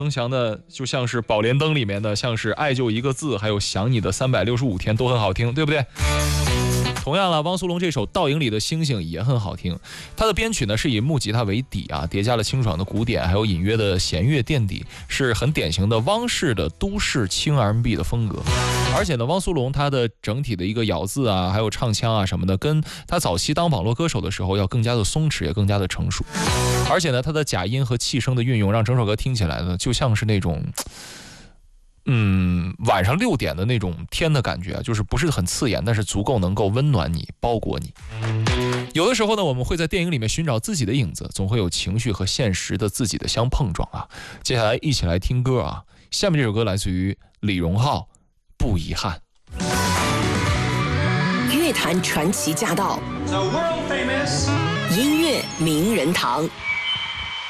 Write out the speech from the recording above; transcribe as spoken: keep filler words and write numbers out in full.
增强的就像是宝莲灯里面的，像是爱就一个字，还有想你的三百六十五天都很好听，对不对？同样了，汪苏泷这首《倒影里的星星》也很好听，它的编曲呢是以木吉他为底啊，叠加了清爽的鼓点，还有隐约的弦乐垫底，是很典型的汪式的都市轻 R and B 的风格。而且呢，汪苏泷他的整体的一个咬字啊，还有唱腔啊什么的，跟他早期当网络歌手的时候要更加的松弛，也更加的成熟。而且呢，他的假音和气声的运用，让整首歌听起来呢，就像是那种。嗯，晚上六点的那种天的感觉，就是不是很刺眼，但是足够能够温暖你，包裹你。有的时候呢，我们会在电影里面寻找自己的影子，总会有情绪和现实的自己的相碰撞啊。接下来一起来听歌啊，下面这首歌来自于李荣浩，不遗憾。 乐坛传奇驾到，音乐名人堂。